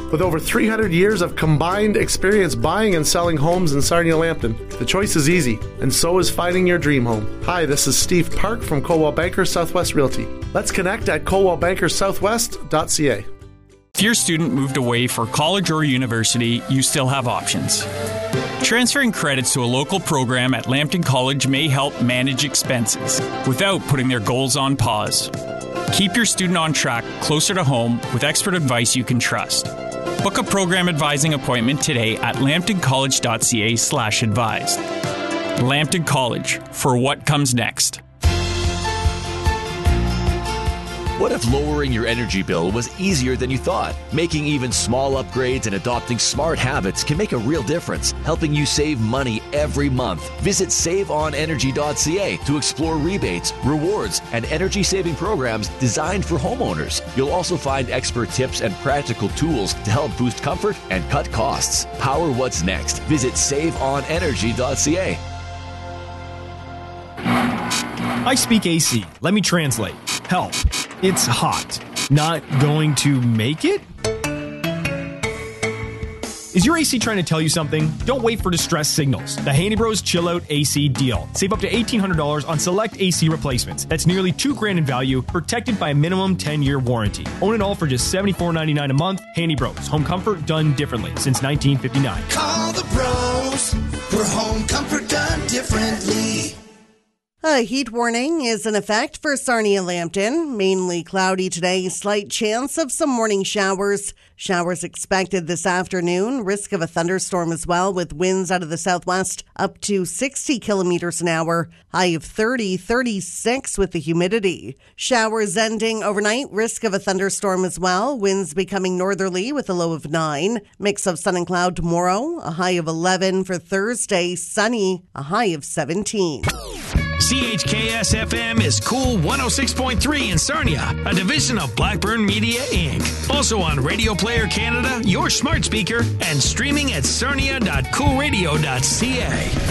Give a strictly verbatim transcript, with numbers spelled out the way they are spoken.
With over three hundred years of combined experience buying and selling homes in Sarnia-Lambton, the choice is easy, and so is finding your dream home. Hi, this is Steve Park from Coldwell Banker Southwest Realty. Let's connect at coldwell banker southwest dot c a. If your student moved away for college or university, you still have options. Transferring credits to a local program at Lambton College may help manage expenses without putting their goals on pause. Keep your student on track closer to home with expert advice you can trust. Book a program advising appointment today at lambton college dot c a slash advised. Lambton College, for what comes next. What if lowering your energy bill was easier than you thought? Making even small upgrades and adopting smart habits can make a real difference, helping you save money every month. Visit save on energy dot c a to explore rebates, rewards, and energy-saving programs designed for homeowners. You'll also find expert tips and practical tools to help boost comfort and cut costs. Power what's next. Visit save on energy dot c a. I speak A C. Let me translate. Help. It's hot. Not going to make it? Is your A C trying to tell you something? Don't wait for distress signals. The Handy Bros Chill Out A C deal. Save up to eighteen hundred dollars on select A C replacements. That's nearly two grand in value, protected by a minimum ten-year warranty. Own it all for just seventy-four ninety-nine a month. Handy Bros. Home comfort done differently since nineteen fifty-nine. Call the pros for home comfort done differently. A heat warning is in effect for Sarnia-Lambton. Mainly cloudy today, slight chance of some morning showers. Showers expected this afternoon. Risk of a thunderstorm as well, with winds out of the southwest up to sixty kilometers an hour. High of thirty, thirty-six with the humidity. Showers ending overnight. Risk of a thunderstorm as well. Winds becoming northerly with a low of nine. Mix of sun and cloud tomorrow. A high of eleven for Thursday. Sunny. A high of seventeen. C H K S F M is Cool one oh six point three in Sarnia, a division of Blackburn Media, Incorporated. Also on Radio Player Canada, your smart speaker, and streaming at sarnia dot cool radio dot c a.